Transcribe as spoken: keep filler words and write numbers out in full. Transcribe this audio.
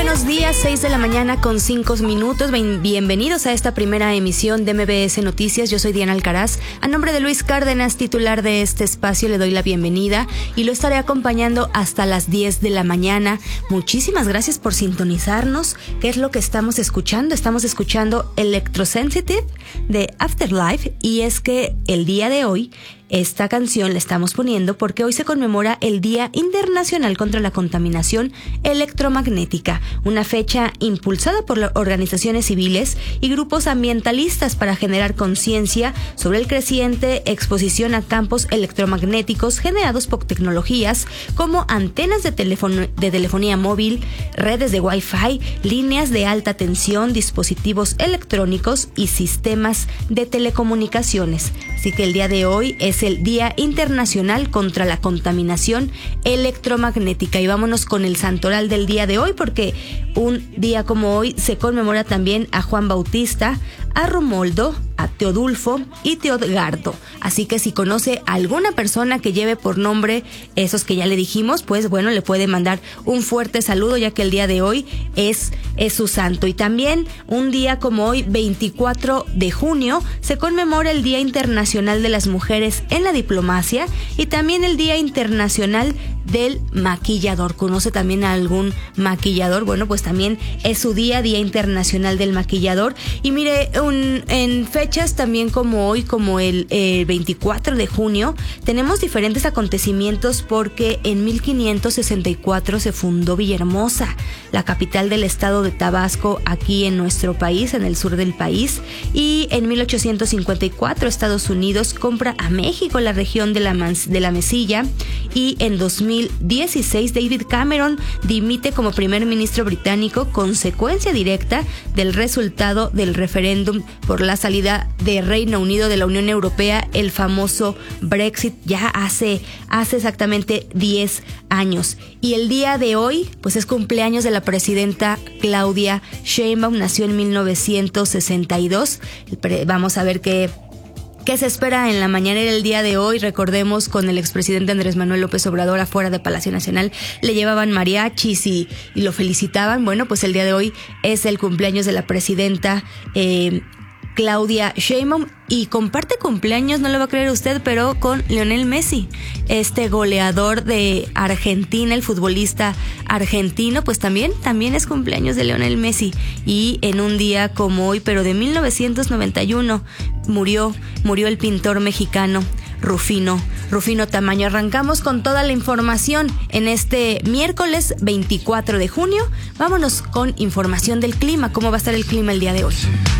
buenos días, seis de la mañana con cinco minutos. Bienvenidos a esta primera emisión de M B S Noticias. Yo soy Diana Alcaraz. A nombre de Luis Cárdenas, titular de este espacio, le doy la bienvenida y lo estaré acompañando hasta las diez de la mañana. Muchísimas gracias por sintonizarnos. ¿Qué es lo que estamos escuchando? Estamos escuchando Electrosensitive de Afterlife, y es que el día de hoy esta canción la estamos poniendo porque hoy se conmemora el Día Internacional contra la Contaminación Electromagnética, una fecha impulsada por las organizaciones civiles y grupos ambientalistas para generar conciencia sobre el creciente exposición a campos electromagnéticos generados por tecnologías como antenas de, teléfono, de telefonía móvil, redes de Wi-Fi, líneas de alta tensión, dispositivos electrónicos y sistemas de telecomunicaciones. Así que el día de hoy es el Día Internacional contra la Contaminación Electromagnética. Y vámonos con el santoral del día de hoy, porque un día como hoy se conmemora también a Juan Bautista, a Romoldo, a Teodulfo y Teodgardo. Así que si conoce a alguna persona que lleve por nombre esos que ya le dijimos, pues bueno, le puede mandar un fuerte saludo, ya que el día de hoy es, es su santo. Y también un día como hoy, veinticuatro de junio, se conmemora el Día Internacional de las Mujeres en la Diplomacia y también el Día Internacional del Maquillador. ¿Conoce también a algún maquillador? Bueno, pues también es su día, Día Internacional del Maquillador. Y mire, un, en fechas también como hoy, como el eh, veinticuatro de junio, tenemos diferentes acontecimientos, porque en mil quinientos sesenta y cuatro se fundó Villahermosa, la capital del estado de Tabasco, aquí en nuestro país, en el sur del país. Y en mil ochocientos cincuenta y cuatro Estados Unidos compra a México la región de la, de la Mesilla. Y en dos mil dieciséis David Cameron dimite como primer ministro británico, consecuencia directa del resultado del referéndum por la salida de Reino Unido de la Unión Europea, el famoso Brexit, ya hace, hace exactamente diez años. Y el día de hoy, pues es cumpleaños de la presidenta Claudia Sheinbaum. Nació en mil novecientos sesenta y dos. Vamos a ver qué ¿Qué se espera en la mañanera el día de hoy? Recordemos, con el expresidente Andrés Manuel López Obrador afuera de Palacio Nacional le llevaban mariachis y, y lo felicitaban. Bueno, pues el día de hoy es el cumpleaños de la presidenta eh, Claudia Sheinbaum, y comparte cumpleaños, no lo va a creer usted, pero con Lionel Messi, este goleador de Argentina, el futbolista argentino. Pues también, también es cumpleaños de Lionel Messi. Y en un día como hoy, pero de mil novecientos noventa y uno, murió, murió el pintor mexicano Rufino, Rufino Tamayo. Arrancamos con toda la información en este miércoles veinticuatro de junio. Vámonos con información del clima. ¿Cómo va a estar el clima el día de hoy?